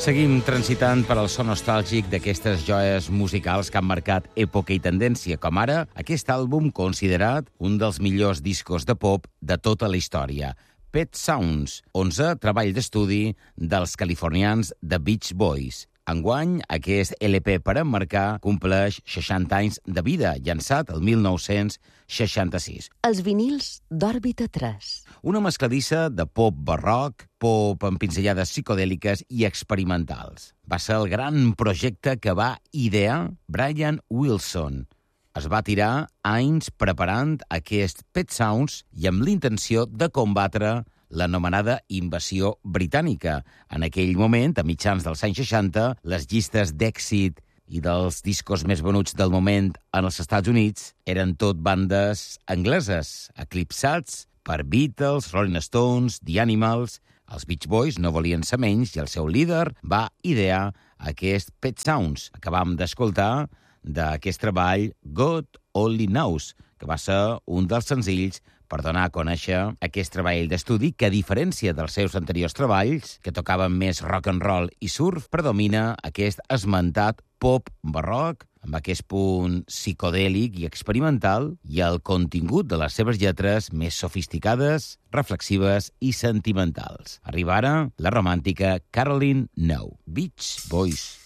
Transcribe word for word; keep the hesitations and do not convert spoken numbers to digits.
Seguim transitant per al so nostàlgic d'aquestes joies musicals que han marcat època i tendència, com ara aquest àlbum considerat un dels millors discos de pop de tota la història, Pet Sounds, onze treball d'estudi dels californians The Beach Boys. Enguany, aquest L P per emmarcar compleix seixanta anys de vida, llançat el mil nou-cents seixanta-sis. Els vinils d'Òrbita tres. Una mescladissa de pop barroc, pop amb pinzellades psicodèliques i experimentals. Va ser el gran projecte que va idear Brian Wilson. Es va tirar anys preparant aquest Pet Sounds i amb l'intenció de combatre l'anomenada invasió britànica. En aquell moment, a mitjans dels anys seixanta, les llistes d'èxit i dels discos més venuts del moment en els Estats Units eren tot bandes angleses, eclipsats per Beatles, Rolling Stones, The Animals. Els Beach Boys no volien ser menys i el seu líder va idear aquest Pet Sounds. Acabam d'escoltar d'aquest treball God Only Knows, que va ser un dels senzills per donar a conèixer aquest treball d'estudi que, a diferència dels seus anteriors treballs, que tocaven més rock and roll i surf, predomina aquest esmentat pop barroc, amb aquest punt psicodèlic i experimental, i el contingut de les seves lletres més sofisticades, reflexives i sentimentals. Arriba ara la romàntica Caroline No, Beach Boys.